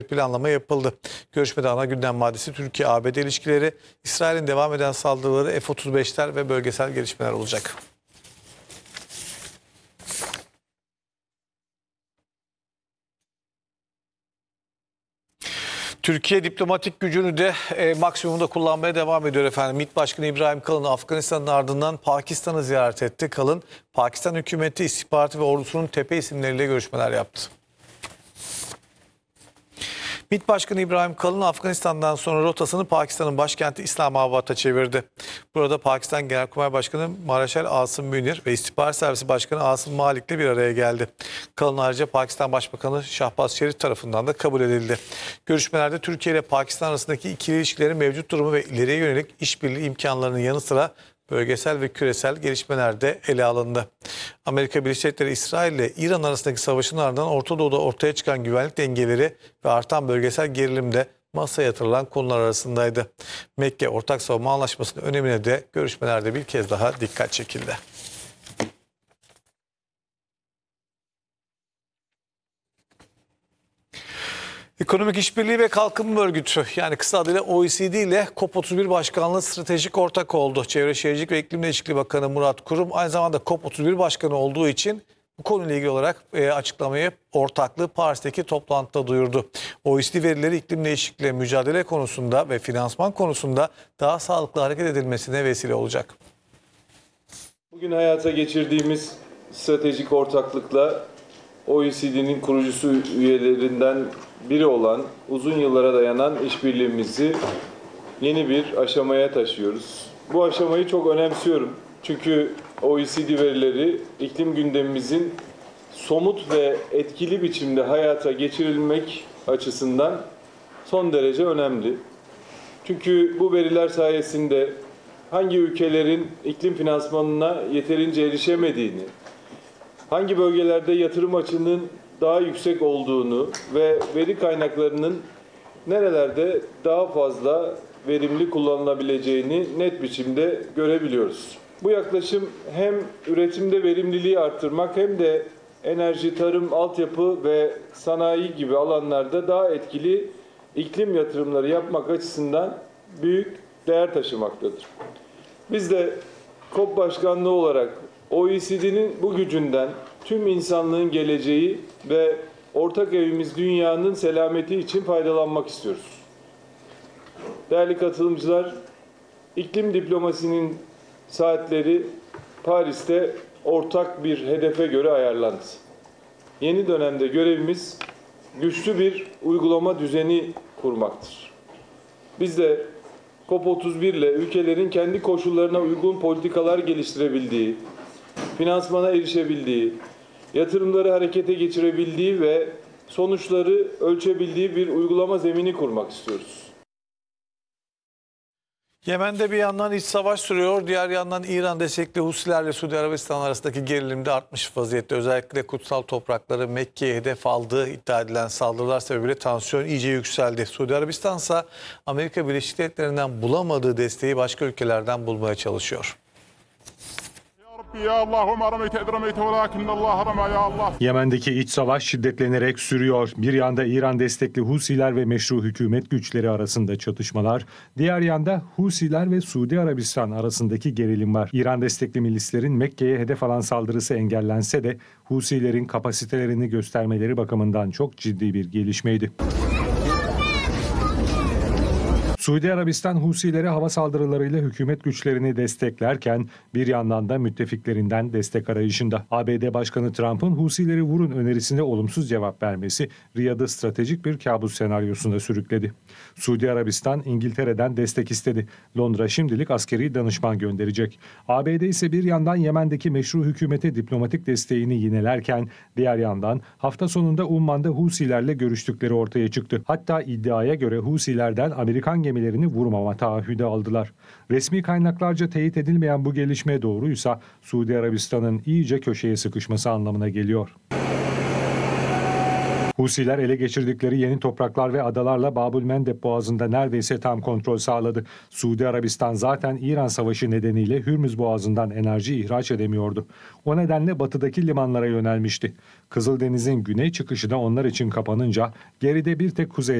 planlama yapıldı. Görüşmede ana gündem maddesi Türkiye-ABD ilişkileri, İsrail'in devam eden saldırıları, F-35'ler ve bölgesel gelişmeler olacak. Türkiye diplomatik gücünü de maksimumda kullanmaya devam ediyor efendim. MİT Başkanı İbrahim Kalın Afganistan'ın ardından Pakistan'ı ziyaret etti. Kalın, Pakistan hükümeti, istihbaratı ve ordusunun tepe isimleriyle görüşmeler yaptı. MİT Başkanı İbrahim Kalın Afganistan'dan sonra rotasını Pakistan'ın başkenti İslamabad'a çevirdi. Burada Pakistan Genelkurmay Başkanı Mareşal Asım Münir ve İstihbarat Servisi Başkanı Asım Malik'le bir araya geldi. Kalın ayrıca Pakistan Başbakanı Şahbaz Şerif tarafından da kabul edildi. Görüşmelerde Türkiye ile Pakistan arasındaki ikili ilişkilerin mevcut durumu ve ileriye yönelik işbirliği imkanlarının yanı sıra bölgesel ve küresel gelişmeler de ele alındı. Amerika Birleşik Devletleri İsrail ile İran arasındaki savaşın ardından Orta Doğu'da ortaya çıkan güvenlik dengeleri ve artan bölgesel gerilim de masaya yatırılan konular arasındaydı. Mekke Ortak Savunma Anlaşması'nın önemine de görüşmelerde bir kez daha dikkat çekildi. Ekonomik İşbirliği ve Kalkınma Örgütü, yani kısa adıyla OECD ile COP31 Başkanlığı stratejik ortak oldu. Çevre Şehircilik ve İklim Değişikliği Bakanı Murat Kurum aynı zamanda COP31 Başkanı olduğu için bu konuyla ilgili olarak açıklamayı ortaklığı Paris'teki toplantıda duyurdu. OECD verileri iklim değişikliğiyle mücadele konusunda ve finansman konusunda daha sağlıklı hareket edilmesine vesile olacak. Bugün hayata geçirdiğimiz stratejik ortaklıkla OECD'nin kurucusu üyelerinden biri olan uzun yıllara dayanan işbirliğimizi yeni bir aşamaya taşıyoruz. Bu aşamayı çok önemsiyorum. Çünkü OECD verileri iklim gündemimizin somut ve etkili biçimde hayata geçirilmek açısından son derece önemli. Çünkü bu veriler sayesinde hangi ülkelerin iklim finansmanına yeterince erişemediğini, hangi bölgelerde yatırım açığının daha yüksek olduğunu ve veri kaynaklarının nerelerde daha fazla verimli kullanılabileceğini net biçimde görebiliyoruz. Bu yaklaşım hem üretimde verimliliği arttırmak hem de enerji, tarım, altyapı ve sanayi gibi alanlarda daha etkili iklim yatırımları yapmak açısından büyük değer taşımaktadır. Biz de COP Başkanlığı olarak OECD'nin bu gücünden tüm insanlığın geleceği ve ortak evimiz dünyanın selameti için faydalanmak istiyoruz. Değerli katılımcılar, iklim diplomasinin saatleri Paris'te ortak bir hedefe göre ayarlandı. Yeni dönemde görevimiz güçlü bir uygulama düzeni kurmaktır. Biz de COP31 ile ülkelerin kendi koşullarına uygun politikalar geliştirebildiği, finansmana erişebildiği, yatırımları harekete geçirebildiği ve sonuçları ölçebildiği bir uygulama zemini kurmak istiyoruz. Yemen'de bir yandan iç savaş sürüyor, diğer yandan İran destekli Husilerle Suudi Arabistan arasındaki gerilim de artmış vaziyette. Özellikle kutsal toprakları Mekke'ye hedef aldığı iddia edilen saldırılar sebebiyle tansiyon iyice yükseldi. Suudi Arabistan ise Amerika Birleşik Devletleri'nden bulamadığı desteği başka ülkelerden bulmaya çalışıyor. Yemen'deki iç savaş şiddetlenerek sürüyor. Bir yanda İran destekli Husiler ve meşru hükümet güçleri arasında çatışmalar, diğer yanda Husiler ve Suudi Arabistan arasındaki gerilim var. İran destekli milislerin Mekke'ye hedef alan saldırısı engellense de Husilerin kapasitelerini göstermeleri bakımından çok ciddi bir gelişmeydi. Suudi Arabistan Husileri hava saldırılarıyla hükümet güçlerini desteklerken bir yandan da müttefiklerinden destek arayışında. ABD Başkanı Trump'ın Husileri vurun önerisine olumsuz cevap vermesi Riyad'ı stratejik bir kabus senaryosuna sürükledi. Suudi Arabistan İngiltere'den destek istedi. Londra şimdilik askeri danışman gönderecek. ABD ise bir yandan Yemen'deki meşru hükümete diplomatik desteğini yinelerken diğer yandan hafta sonunda Umman'da Husilerle görüştükleri ortaya çıktı. Hatta iddiaya göre Husilerden Amerikan gemilerini vurmama taahhüdü aldılar. Resmi kaynaklarca teyit edilmeyen bu gelişme doğruysa Suudi Arabistan'ın iyice köşeye sıkışması anlamına geliyor. Husiler ele geçirdikleri yeni topraklar ve adalarla Bab-ül-Mendeb Boğazı'nda neredeyse tam kontrol sağladı. Suudi Arabistan zaten İran Savaşı nedeniyle Hürmüz Boğazı'ndan enerji ihraç edemiyordu. O nedenle batıdaki limanlara yönelmişti. Kızıldeniz'in güney çıkışı da onlar için kapanınca geride bir tek kuzey